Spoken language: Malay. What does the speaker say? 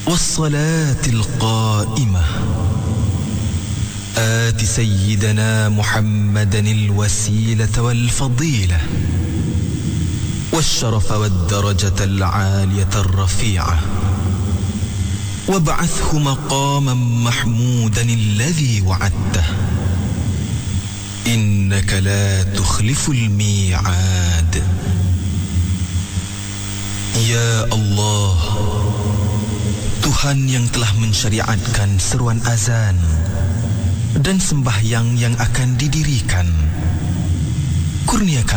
والصلاة القائمة آت سيدنا محمدا الوسيلة والفضيلة والشرف والدرجة العالية الرفيعة وابعثه مقاما محمودا الذي وعدته إنك لا تخلف الميعاد. Ya Allah, Tuhan yang telah mensyariatkan seruan azan dan sembahyang yang akan didirikan, kurniakan